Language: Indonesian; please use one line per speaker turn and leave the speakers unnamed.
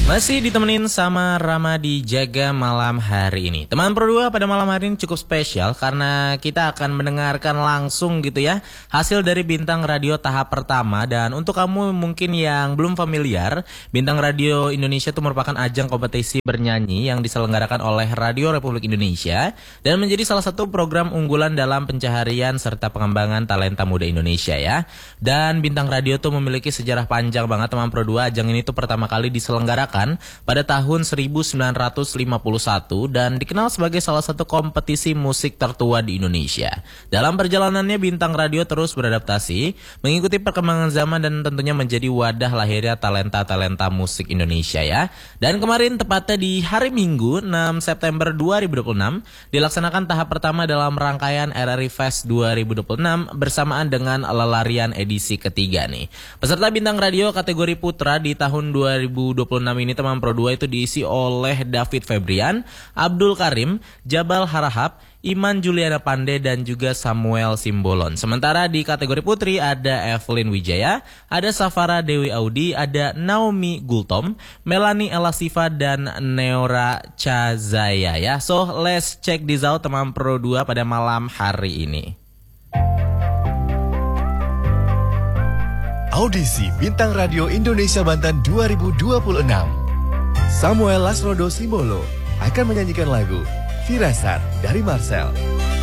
Masih ditemenin sama Rama di Jaga malam hari ini. Teman Pro 2 pada malam hari ini cukup spesial karena kita akan mendengarkan langsung gitu ya hasil dari Bintang Radio tahap pertama. Dan untuk kamu mungkin yang belum familiar, Bintang Radio Indonesia itu merupakan ajang kompetisi bernyanyi yang diselenggarakan oleh Radio Republik Indonesia dan menjadi salah satu program unggulan dalam pencaharian serta pengembangan talenta muda Indonesia ya. Dan Bintang Radio tuh memiliki sejarah panjang banget teman Pro 2. Ajang ini tuh pertama kali diselenggarakan pada tahun 1951 dan dikenal sebagai salah satu kompetisi musik tertua di Indonesia. Dalam perjalanannya Bintang Radio terus beradaptasi, mengikuti perkembangan zaman dan tentunya menjadi wadah lahirnya talenta-talenta musik Indonesia ya. Dan kemarin tepatnya di hari Minggu 6 September 2026 dilaksanakan tahap pertama dalam rangkaian RRI Fest 2026 bersamaan dengan lelarian edisi ketiga nih. Peserta Bintang Radio kategori putra di tahun 2026 ini teman Pro 2 itu diisi oleh David Febrian, Abdul Karim, Jabal Harahap, Iman Juliana Pandey dan juga Samuel Simbolon. Sementara di kategori putri ada Evelyn Wijaya, ada Safara Dewi Audi, ada Naomi Gultom, Melanie Elasifa dan Neora Chazaya ya. So let's check this out teman Pro 2 pada malam hari ini.
Audisi Bintang Radio Indonesia Banten 2026. Samuel Lasrodo Simbolo akan menyanyikan lagu Firasat dari Marcel.